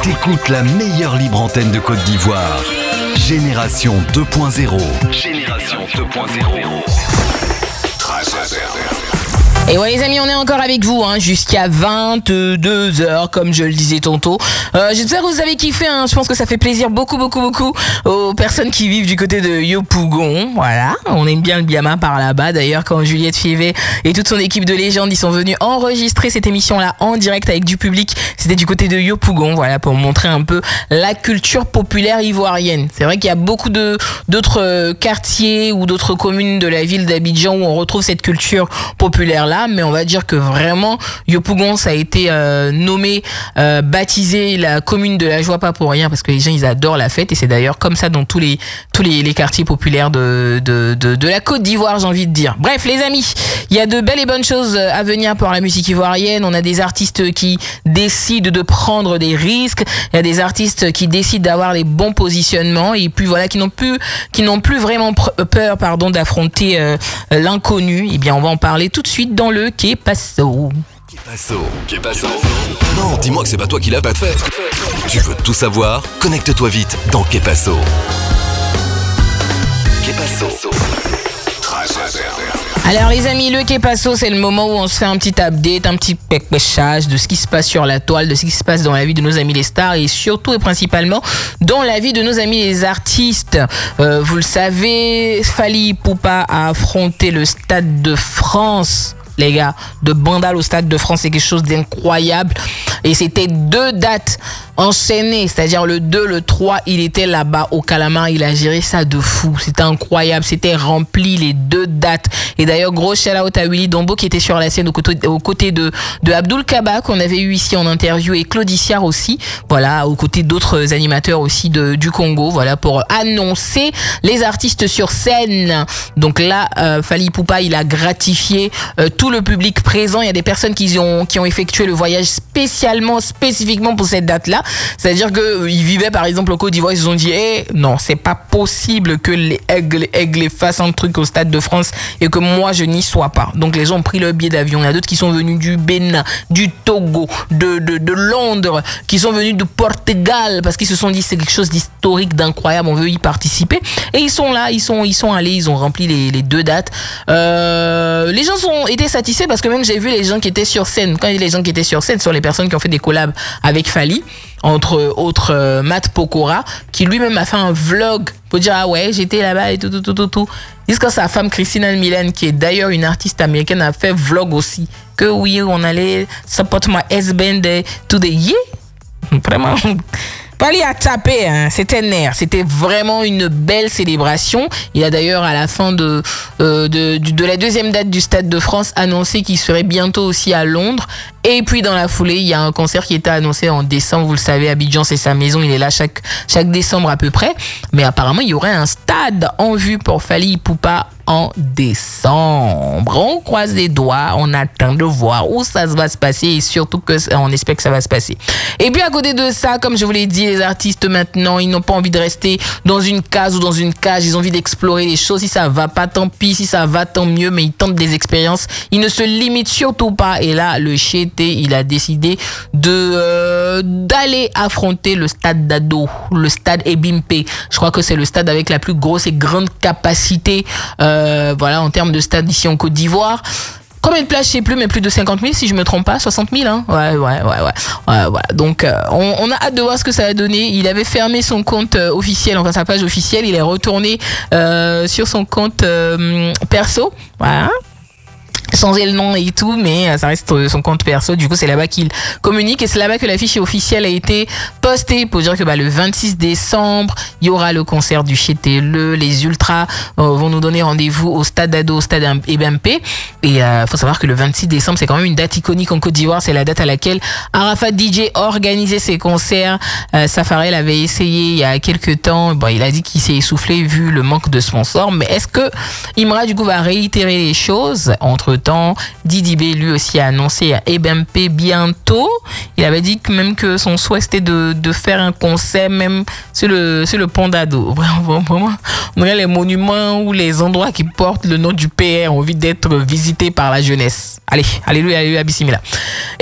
T'écoutes la meilleure libre antenne de Côte d'Ivoire. Génération 2.0. Génération 2.0. Et ouais les amis, on est encore avec vous jusqu'à 22h comme je le disais tantôt. J'espère que vous avez kiffé, je pense que ça fait plaisir beaucoup aux personnes qui vivent du côté de Yopougon. Voilà, on aime bien le Biama par là-bas. D'ailleurs, quand Juliette Fievé et toute son équipe de légendes, ils sont venus enregistrer cette émission-là en direct avec du public, c'était du côté de Yopougon, voilà, pour montrer un peu la culture populaire ivoirienne. C'est vrai qu'il y a beaucoup d'autres quartiers ou d'autres communes de la ville d'Abidjan où on retrouve cette culture populaire là, mais on va dire que vraiment Yopougon ça a été nommé, baptisé la commune de la joie, pas pour rien, parce que les gens ils adorent la fête, et c'est d'ailleurs comme ça dans tous les quartiers populaires de la Côte d'Ivoire, j'ai envie de dire. Bref les amis, il y a de belles et bonnes choses à venir pour la musique ivoirienne. On a des artistes qui décident de prendre des risques, il y a des artistes qui décident d'avoir les bons positionnements, et puis voilà, qui n'ont plus vraiment peur d'affronter l'inconnu. Et bien on va en parler tout de suite dans le Que Passo. Que Passo. Non, dis-moi que c'est pas toi qui l'as pas fait. Tu veux tout savoir? Connecte-toi vite dans Que Passo. Que Passo. Alors les amis, le Que Passo, c'est le moment où on se fait un petit update, un petit pêchage de ce qui se passe sur la toile, de ce qui se passe dans la vie de nos amis les stars, et surtout et principalement dans la vie de nos amis les artistes. Vous le savez, Fally Ipupa a affronté le Stade de France. Les gars, de Bandal au Stade de France, c'est quelque chose d'incroyable. Et c'était 2 dates enchaînées, c'est-à-dire le 2, le 3, il était là-bas au Calamar, il a géré ça de fou. C'était incroyable, c'était rempli les 2 dates. Et d'ailleurs, gros shout-out à Willy Dombo qui était sur la scène aux côtés de Abdul Kaba qu'on avait eu ici en interview, et Claude Issiard aussi, voilà, aux côtés d'autres animateurs aussi du Congo, voilà, pour annoncer les artistes sur scène. Donc là, Fally Ipupa, il a gratifié tout le public présent. Il y a des personnes qui ont effectué le voyage spécifiquement pour cette date-là. C'est-à-dire qu'ils vivaient par exemple au Côte d'Ivoire, ils se sont dit non, c'est pas possible que les aigles fassent un truc au Stade de France et que moi je n'y sois pas. Donc les gens ont pris leur billet d'avion. Il y a d'autres qui sont venus du Bénin, du Togo, de Londres, qui sont venus du Portugal, parce qu'ils se sont dit c'est quelque chose d'historique, d'incroyable, on veut y participer. Et ils sont là, ils sont allés, ils ont rempli les 2 dates. Les gens ont été satisfaits, parce que même j'ai vu les gens qui étaient sur scène. Quand il y a les gens qui étaient sur scène, ce sont les personnes qui ont fait des collabs avec Fally, entre autres Matt Pokora, qui lui-même a fait un vlog pour dire ah ouais, j'étais là-bas et tout. Jusqu'à sa femme Christina Milan, qui est d'ailleurs une artiste américaine, a fait vlog aussi, que oui, on allait support my husband to the year. Vraiment Fally a tapé, c'était nerf. C'était vraiment une belle célébration. Il a d'ailleurs, à la fin de la 2e date du Stade de France, annoncé qu'il serait bientôt aussi à Londres. Et puis dans la foulée, il y a un concert qui était annoncé en décembre. Vous le savez, Abidjan, c'est sa maison. Il est là chaque décembre à peu près. Mais apparemment, il y aurait un stade en vue pour Fally Ipupa en décembre. On croise les doigts, on attend de voir où ça va se passer, et surtout on espère que ça va se passer. Et puis à côté de ça, comme je vous l'ai dit, les artistes maintenant, ils n'ont pas envie de rester dans une case ou dans une cage. Ils ont envie d'explorer les choses. Si ça va pas, tant pis. Si ça va, tant mieux. Mais ils tentent des expériences. Ils ne se limitent surtout pas. Et là, le Chété, il a décidé d'aller affronter le stade d'Ado, le stade Ebimpe. Je crois que c'est le stade avec la plus grosse et grande capacité, voilà, en termes de stade ici en Côte d'Ivoire. Combien de places, je sais plus, mais plus de 50 000 si je me trompe pas, 60 000, hein. Ouais. Voilà. Donc, on a hâte de voir ce que ça va donner. Il avait fermé son compte officiel, enfin sa page officielle. Il est retourné sur son compte perso. Voilà. Changer le nom et tout, mais ça reste son compte perso. Du coup, c'est là-bas qu'il communique, et c'est là-bas que l'affiche officielle a été postée pour dire que le 26 décembre, il y aura le concert du Chété. Les Ultras vont nous donner rendez-vous au stade d'Ado, au stade Ebimpe. Et faut savoir que le 26 décembre, c'est quand même une date iconique en Côte d'Ivoire. C'est la date à laquelle Arafat DJ organisait ses concerts. Safarel avait essayé il y a quelques temps. Bon, il a dit qu'il s'est essoufflé vu le manque de sponsors. Mais est-ce que Imra du coup va réitérer les choses? Entre-temps, Didi B lui aussi a annoncé à Ebimpe bientôt. Il avait dit même que son souhait c'était de faire un concert même sur le pont d'Ado. Vraiment, on dirait les monuments ou les endroits qui portent le nom du PR ont envie d'être visités par la jeunesse. Allez, alléluia, bismillah. Écoutez les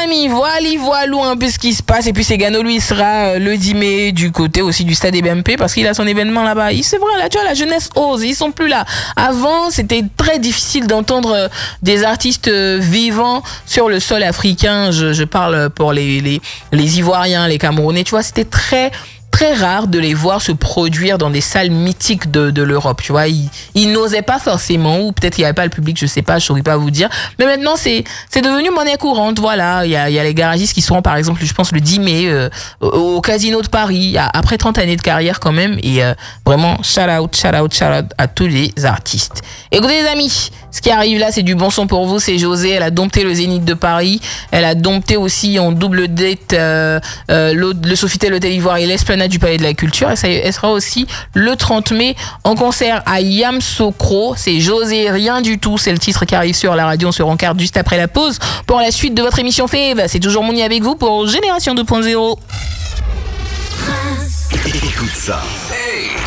amis, voilou un peu ce qui se passe. Et puis Segano, lui, il sera le 10 mai du côté aussi du stade BMP parce qu'il a son événement là-bas. C'est vrai, là, tu vois, la jeunesse ose, ils sont plus là. Avant, c'était très difficile d'entendre des artistes vivants sur le sol africain. Je parle pour les Ivoiriens, les Camerounais, tu vois, c'était très rare de les voir se produire dans des salles mythiques de l'Europe, tu vois. Ils n'osaient pas forcément, ou peut-être qu'il n'y avait pas le public, je sais pas, je saurais pas vous dire. Mais maintenant, c'est devenu monnaie courante, voilà. Il y a les garagistes qui seront, par exemple, je pense, le 10 mai, au Casino de Paris, après 30 années de carrière quand même. Et vraiment, shout out à tous les artistes. Écoutez les amis, ce qui arrive là, c'est du bon son pour vous. C'est José, elle a dompté le Zénith de Paris. Elle a dompté aussi en double date le Sofitel, l'Hôtel Ivoire et l'Esplanade du Palais de la Culture. Elle sera aussi le 30 mai en concert à Yamoussoukro. C'est José, rien du tout. C'est le titre qui arrive sur la radio. On se rencarde juste après la pause pour la suite de votre émission Fève. C'est toujours Mouni avec vous pour Génération 2.0. Écoute ça. Hey.